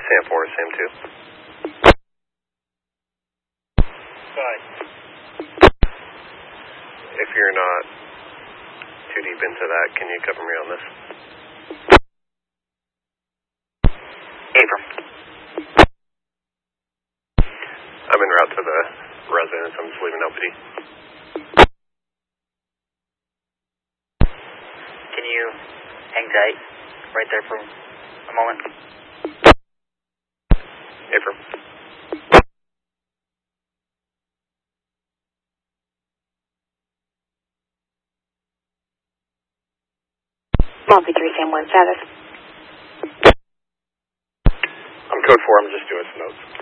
Sam 4, Sam 2. Bye. If you're not too deep into that, can you cover me on this? Abram. I'm en route to the residence. I'm just leaving LPD. Can you hang tight right there for a moment? Abram. Monkey 3, Sam 1, status. I'm code 4. I'm just doing some notes.